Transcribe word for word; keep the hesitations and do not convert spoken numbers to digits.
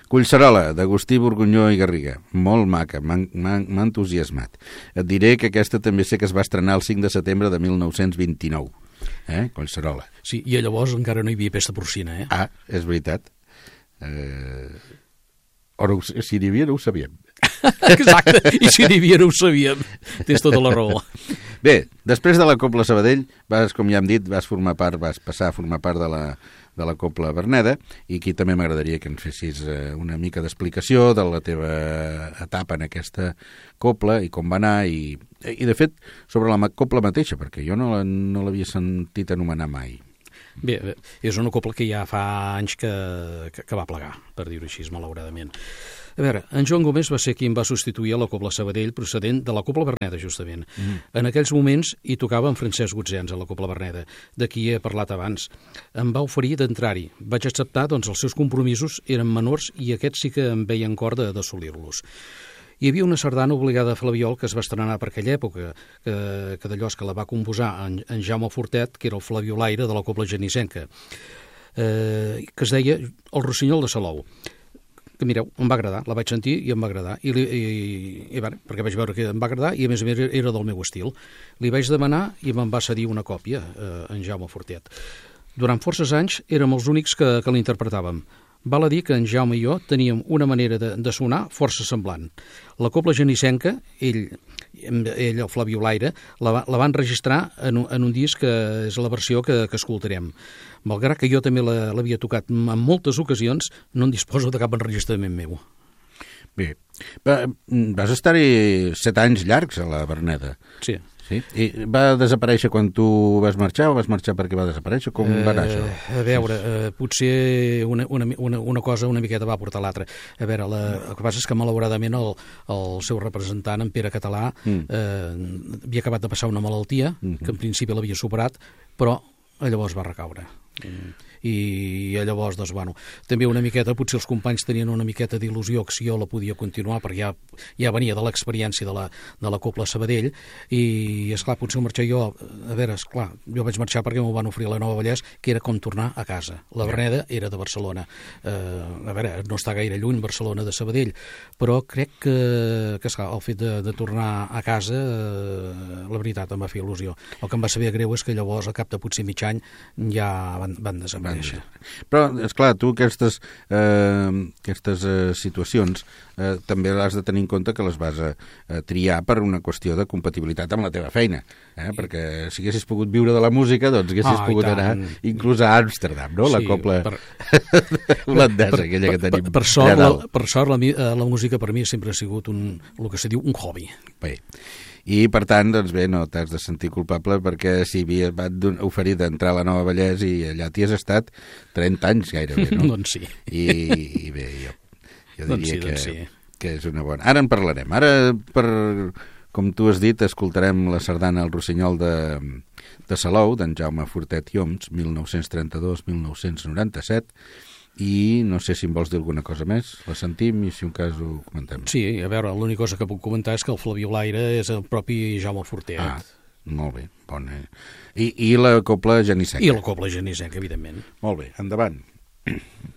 Collserola, d'Agustí Borgunyó i Garriga. Molt maca, m'ha entusiasmat. Et diré que aquesta també sé que es va estrenar el cinc de setembre de mil nou-cents vint-i-nou. Eh? Collserola. Sí, i llavors encara no hi havia pesta porcina, eh? Ah, és veritat. Eh... O no, si n'hi havia no ho sabíem. Exacte, i si n'hi havia no ho sabíem. Tens tota la raó. Bé, després de la Cobla Sabadell, vas, com ja hem dit, vas formar part, vas passar a formar part de la, de la Cobla Verneda, i aquí també m'agradaria que ens fessis una mica d'explicació de la teva etapa en aquesta cobla i com va anar, i, i de fet, sobre la cobla mateixa, perquè jo no, no l'havia sentit anomenar mai. Bé, és una cobla que ja fa anys que, que, que va plegar, per dir-ho així, malauradament. A veure, en Joan Gómez va ser qui em va substituir a la Cobla Sabadell procedent de la Cobla Verneda, justament. Mm. En aquells moments hi tocava en Francesc Gutzens a la Cobla Verneda, de qui he parlat abans. Em va oferir d'entrar-hi. Vaig acceptar, doncs els seus compromisos eren menors i aquests sí que em veien cor d'assolir-los. Hi havia una sardana obligada a Flabiol que es va estrenar per aquella època, que, que d'allò que la va composar en, en Jaume Fortet, que era el flabiolaire de la Cobla Genissenca, eh, que es deia El Rossinyol de Salou. Que mireu, em va agradar, la vaig sentir i em va agradar, i, li, i, i bueno, perquè vaig veure que em va agradar i a més a més era del meu estil. Li vaig demanar i me'n va cedir una còpia, eh, en Jaume Fortet. Durant forces anys érem els únics que, que l'interpretàvem. Val a dir que en Jaume i jo teníem una manera de, de sonar força semblant. La Cobla Genissenca, ell, ell el flabiolaire, la, va, la van registrar en un, en un disc que és la versió que, que escoltarem. Malgrat que jo també l'havia tocat en moltes ocasions, no en disposo de cap enregistrament meu. Bé, vas estar-hi set anys llargs a la Verneda. Sí. Sí? I va desaparèixer quan tu vas marxar o vas marxar perquè va desaparèixer? Com va anar això? Eh, a veure, eh, potser una, una, una, una cosa una miqueta va portar l'altra. A veure, la, el que passa és que malauradament el, el seu representant, en Pere Català, mm. eh, havia acabat de passar una malaltia, mm-hmm. que en principi l'havia superat, però llavors va recaure. Mm. I llavors, doncs, bueno, també una miqueta, potser els companys tenien una miqueta d'il·lusió que si jo la podia continuar, perquè ja, ja venia de l'experiència de la, de la Cobla Sabadell, i, esclar, potser marxar jo, a veure, esclar, jo vaig marxar perquè m'ho van oferir a la Nova Vallès, que era com tornar a casa. La Verneda era de Barcelona. Eh, a veure, no està gaire lluny Barcelona de Sabadell, però crec que, que esclar, el fet de, de tornar a casa, eh, la veritat, em va fer il·lusió. El que em va saber greu és que llavors, al cap de potser mig any, ja van, van desaparèixer. Però, esclar, tu aquestes, eh, aquestes eh, situacions eh, també has de tenir en compte que les vas a, a triar per una qüestió de compatibilitat amb la teva feina, eh? Perquè si haguessis pogut viure de la música, doncs haguessis ah, pogut anar inclús a Amsterdam, no? Sí, la cobla per... holandesa, aquella que tenim. Per, per sort, la, per sort la, la música per mi sempre ha sigut un, el que se diu un hobby. Bé. I, per tant, doncs bé, no t'has de sentir culpable perquè si havia oferit d'entrar a la Nova Vallès i allà t'hi has estat trenta anys gairebé, no? Doncs sí. I, i bé, jo, jo diria doncs sí, que, doncs sí. que és una bona... Ara en parlarem. Ara, per, com tu has dit, escoltarem la sardana El Rossinyol de, de Salou, d'en Jaume Fortet i Oms, mil nou-cents trenta-dos a mil nou-cents noranta-set, i no sé si em vols dir alguna cosa més, la sentim i si un cas ho comentem. Sí, a veure, l'única cosa que puc comentar és que el flabiolaire és el propi Jaume Fortet. Ah, molt bé, bona. I, i la Cobla Genissenca. I la Cobla Genissenca, evidentment. Molt bé, endavant.